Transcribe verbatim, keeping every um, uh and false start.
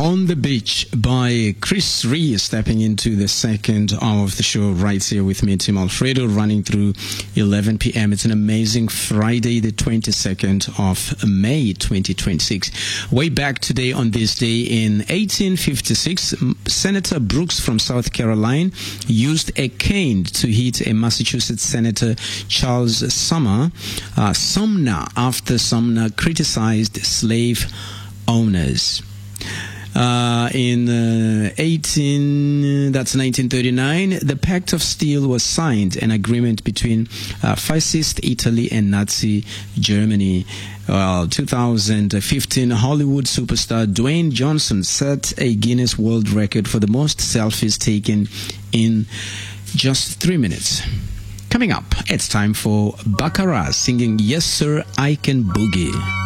On the Beach by Chris Ree, stepping into the second hour of the show right here with me, Tim Alfredo, running through eleven p.m. It's an amazing Friday, the twenty-second of May, twenty twenty-six. Way back today on this day in eighteen fifty-six, Senator Brooks from South Carolina used a cane to hit a Massachusetts Senator Charles Sumner, uh, Sumner after Sumner criticized slave owners. Uh, in uh, eighteen, that's nineteen thirty-nine, the Pact of Steel was signed, an agreement between uh, fascist Italy and Nazi Germany. Well, two thousand fifteen, Hollywood superstar Dwayne Johnson set a Guinness World Record for the most selfies taken in just three minutes. Coming up, it's time for Baccarat singing Yes Sir, I Can Boogie.